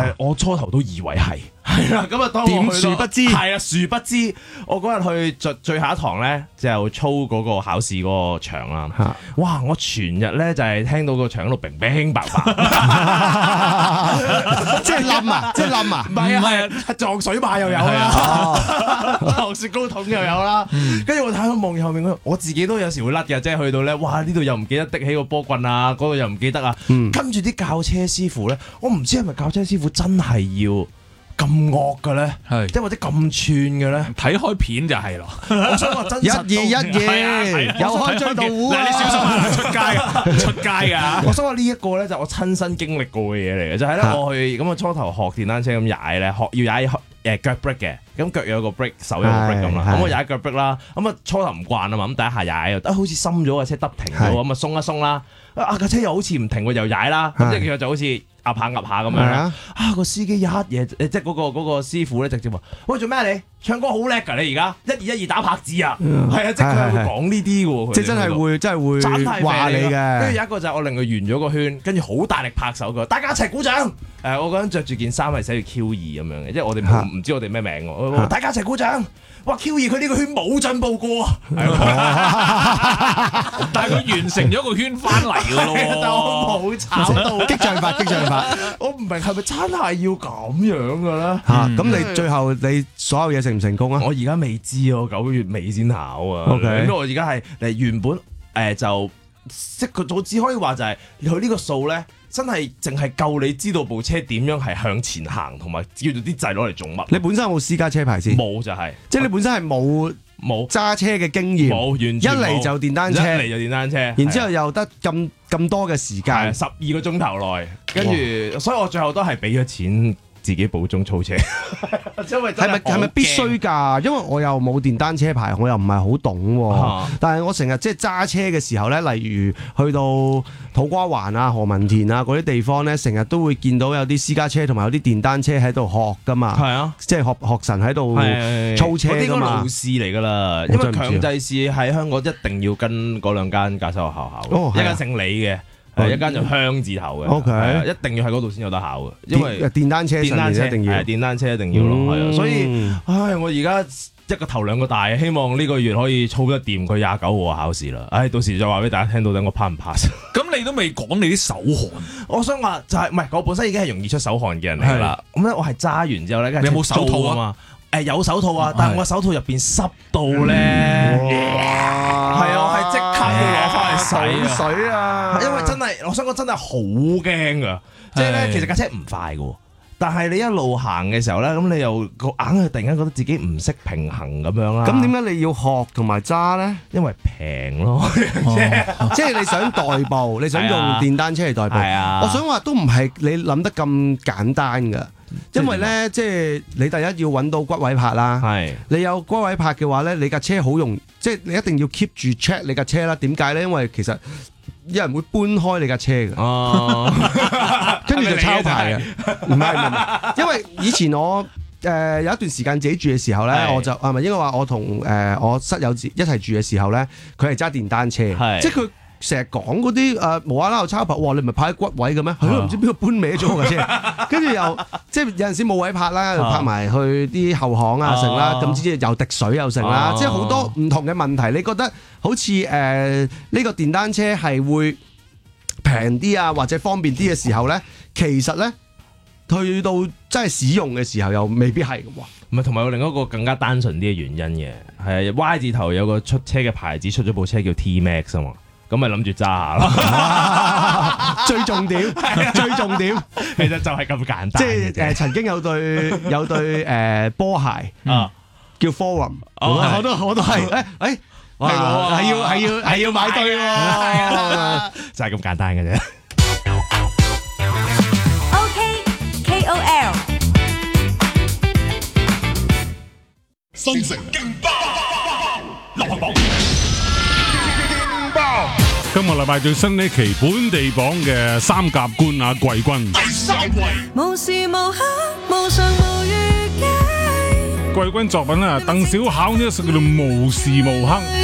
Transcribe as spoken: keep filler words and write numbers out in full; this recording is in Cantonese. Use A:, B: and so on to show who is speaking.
A: 誒，我初頭都以為係。係啦，咁啊，當我
B: 點
A: 去到
B: 殊不知
A: 係啊，殊不知我嗰日去最最後一堂咧，就操嗰個考試嗰個場啦。哇！我全日咧就係聽到個場度乒乒白白，
B: 即係冧啊！即係冧啊！
A: 唔係啊，係啊，撞水馬又有啦，撞雪糕筒又有啦。跟住我睇到望住後面嗰，我自己都有時會甩嘅，即係去到咧，哇！呢度又唔記得的起個波棍啊，嗰度又唔記得啊。跟住啲教車師傅咧，我唔知係咪教車師傅真係要咁惡嘅咧，
C: 係
A: 即係或者咁串嘅咧，
C: 睇開片就係咯。
A: 我想話真
B: 一
A: 實
B: 夜一
A: 到
B: 夜有開追到戶
C: 嗱，你小心啊！出街啊，出街㗎。
A: 我想話呢一個咧就我親身經歷過嘅嘢嚟嘅，就係咧我去咁我初頭學電單車咁踩咧，學要踩誒腳 brake 嘅，咁腳有個 brake，手有個 brake 咁啦，咁我踩腳 brake 啦，咁啊初頭唔慣啊嘛，咁第一下踩又啊好似深咗，架車得停咗，咁啊鬆一鬆啦，啊架車又好似唔停喎，又踩啦，咁即係佢就好似壓下壓下咁樣啦，啊個司機一嘢即係嗰個嗰個師傅咧直接話：喂做咩你唱歌好叻㗎你而家一二一二打拍子啊，係啊，即係佢係會講呢啲喎，
B: 即係真係會真係會話你嘅。
A: 跟住有一個就係我令佢圓咗個圈，跟住好大力拍手佢，大家一齊鼓掌。誒我嗰陣著住件衫係寫住 Q 二咁樣嘅，即係我哋唔唔知我哋咩名喎，大家一齊鼓掌。哇 Q 二佢呢個圈冇進步過啊！
C: 但係佢完成咗個圈翻嚟㗎咯喎，
A: 但我冇炒到
B: 激將法，激將法。
A: 我唔明係咪真係要咁樣嘅咧？
B: 嚇咁你最後你所有嘢成唔成功啊？
A: 我而家未知啊，我九月尾先考啊。
B: OK，
A: 咁我而家係誒原本誒就即佢我只可以話就係佢呢個數咧。真係淨係夠你知道部車點樣係向前行，同埋叫做啲掣攞嚟做乜？
B: 你本身有冇私家車牌先？
A: 冇就係、是，
B: 即係你本身係冇
A: 冇
B: 揸車嘅經驗，
A: 冇完全
B: 一嚟就電單車，
A: 一嚟就電單車，
B: 然之後又得咁咁多嘅時間，
A: 十二個鐘頭內，跟住，所以我最後都係俾咗錢。自己補鐘操車，因為
B: 係咪係咪必須㗎？因為我又冇電單車牌，我又唔係好懂喎。啊、但係我成日即係揸車嘅時候咧，例如去到土瓜灣啊、何文田啊嗰啲地方咧，成日都會見到有啲私家車同埋有啲電單車喺度學㗎嘛。係啊，即係學學神喺度操車㗎嘛。嗰啲路試嚟㗎啦，因為強制試喺香港一定要跟嗰兩間駕駛學校考，哦、一間姓李嘅。係一間就香字頭嘅 ，OK，
A: 一定要喺嗰度先有得考嘅，因為
B: 電單車電單車一定要，
A: 係電單車一定要咯，係啊，所以，唉，我而家一個頭兩個大，希望呢個月可以操得掂佢廿九號考試啦，唉，到時再話俾大家聽到底我 pass 唔 pass。
C: 咁你都未講你啲手汗，
A: 我想話就係唔係我本身已經係容易出手汗嘅人嚟啦，咁咧我係揸完之後咧，
C: 你有冇手套啊嘛？
A: 誒有手套啊，但係我手套入邊濕到咧，係啊，我係即刻要攞翻去洗
B: 水啊！
A: 因為真係，我想講真係好驚噶，即係咧，其實架車唔快噶，但係你一路行嘅時候咧，咁你又個硬係突然間覺得自己唔識平衡咁樣啦。
B: 咁點解你要學同埋揸咧？
A: 因為平咯，
B: 即係你想代步，你想用電單車嚟代步。係啊，我想話都唔係你諗得咁簡單噶。因為咧，即係你第一要揾到骨位拍啦，係你有骨位拍嘅話咧，你架車好容易，即係你一定要 keep 住 check 你架車啦。點解咧？因為其實有人會搬開你架車嘅，哦，跟住就抄牌嘅，唔係唔係，因為以前我誒、呃、有一段時間自己住嘅時候咧，我就係咪應該話我同誒、呃、我室友一齊住嘅時候咧，佢係揸電單車，即係佢。成日講嗰啲誒無啦啦又抄牌，哇！你唔係拍喺骨位嘅咩？係咯，唔知邊個搬歪咗我架車，跟住又即係有陣時冇位拍啦，又拍埋去啲後巷啊成啦，咁之後又滴水又成啦，即係好多唔同嘅問題。你覺得好似誒呢個電單車係會平啲啊，或者方便啲嘅時候咧，其實咧去到真係使用嘅時候又未必係嘅喎。
A: 唔係，同埋有另一個更加單純啲嘅原因嘅，係 Y 字頭有個出車嘅牌子出咗部車叫 T Max 啊嘛。咁咪諗住揸下咯，
B: 最重點，最重點，
A: 其實就係咁簡單。
B: 即係誒，曾經有對有對誒波鞋啊，叫 Forum，我都我都係誒誒，係係要係要係要買對喎，
A: 就係咁簡單嘅啫。
D: OK K O L，
E: 新城勁爆流行榜。
F: 今個禮拜最新呢期本地榜嘅三甲冠亞季軍，
E: 第三位，
D: 無時無刻無常無預計。
F: 季軍作品啊，鄧小巧呢一首叫做《無時無刻》。